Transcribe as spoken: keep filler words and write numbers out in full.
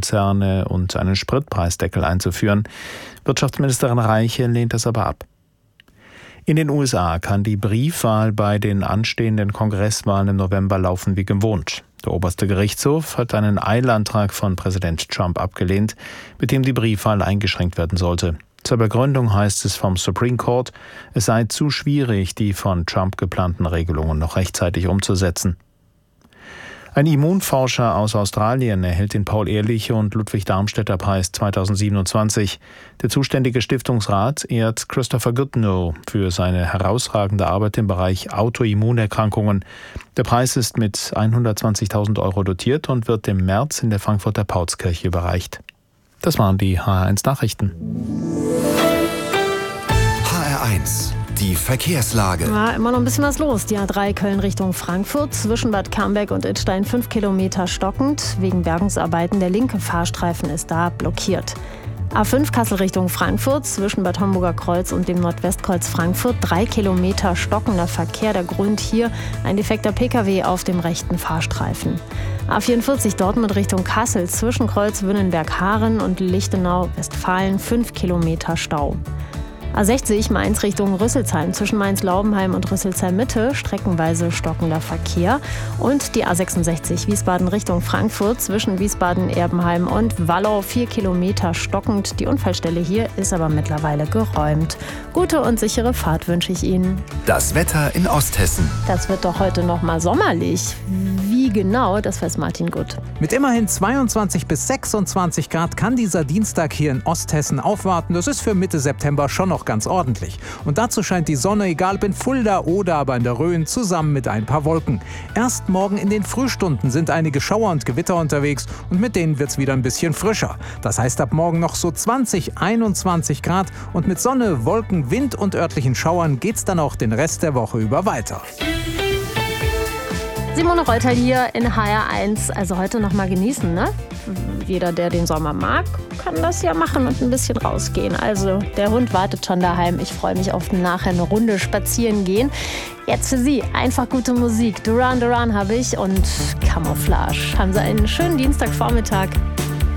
Ölkonzerne und einen Spritpreisdeckel einzuführen. Wirtschaftsministerin Reiche lehnt das aber ab. In den U S A kann die Briefwahl bei den anstehenden Kongresswahlen im November laufen wie gewohnt. Der oberste Gerichtshof hat einen Eilantrag von Präsident Trump abgelehnt, mit dem die Briefwahl eingeschränkt werden sollte. Zur Begründung heißt es vom Supreme Court, es sei zu schwierig, die von Trump geplanten Regelungen noch rechtzeitig umzusetzen. Ein Immunforscher aus Australien erhält den Paul-Ehrlich- und Ludwig-Darmstädter-Preis zweitausendsiebenundzwanzig. Der zuständige Stiftungsrat ehrt Christopher Goodnow für seine herausragende Arbeit im Bereich Autoimmunerkrankungen. Der Preis ist mit hundertzwanzigtausend Euro dotiert und wird im März in der Frankfurter Paulskirche überreicht. Das waren die H R eins Nachrichten. H R eins. Die Verkehrslage. War immer noch ein bisschen was los. Die A drei Köln Richtung Frankfurt, zwischen Bad Camberg und Idstein fünf Kilometer stockend. Wegen Bergungsarbeiten, der linke Fahrstreifen ist da blockiert. A fünf Kassel Richtung Frankfurt, zwischen Bad Homburger Kreuz und dem Nordwestkreuz Frankfurt, drei Kilometer stockender Verkehr. Der Grund hier ein defekter Pkw auf dem rechten Fahrstreifen. A vierundvierzig Dortmund Richtung Kassel, zwischen Kreuz Wünnenberg-Haaren und Lichtenau-Westfalen, fünf Kilometer Stau. A sechzig Mainz Richtung Rüsselsheim, zwischen Mainz-Laubenheim und Rüsselsheim-Mitte, streckenweise stockender Verkehr. Und die A sechsundsechzig Wiesbaden Richtung Frankfurt, zwischen Wiesbaden-Erbenheim und Wallau, vier Kilometer stockend. Die Unfallstelle hier ist aber mittlerweile geräumt. Gute und sichere Fahrt wünsche ich Ihnen. Das Wetter in Osthessen. Das wird doch heute noch mal sommerlich. Wie genau, das weiß Martin Gutt. Mit immerhin zweiundzwanzig bis sechsundzwanzig Grad kann dieser Dienstag hier in Osthessen aufwarten. Das ist für Mitte September schon noch ganz ordentlich. Und dazu scheint die Sonne, egal ob in Fulda oder aber in der Rhön, zusammen mit ein paar Wolken. Erst morgen in den Frühstunden sind einige Schauer und Gewitter unterwegs und mit denen wird es wieder ein bisschen frischer. Das heißt ab morgen noch so zwanzig, einundzwanzig Grad und mit Sonne, Wolken, Wind und örtlichen Schauern geht's dann auch den Rest der Woche über weiter. Simone Reuter hier in H R eins. Also heute noch mal genießen, ne? Jeder, der den Sommer mag, kann das ja machen und ein bisschen rausgehen. Also der Hund wartet schon daheim. Ich freue mich auf nachher eine Runde spazieren gehen. Jetzt für Sie einfach gute Musik. Duran Duran habe ich und Camouflage. Haben Sie einen schönen Dienstagvormittag.